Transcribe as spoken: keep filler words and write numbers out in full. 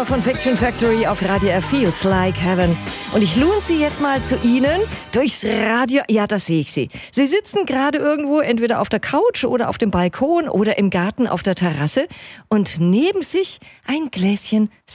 Nummer von Fiction Factory auf Radio F. Feels Like Heaven. Und ich lohne Sie jetzt mal zu Ihnen durchs Radio. Ja, das sehe ich Sie. Sie sitzen gerade irgendwo entweder auf der Couch oder auf dem Balkon oder im Garten auf der Terrasse und neben sich ein Gläschen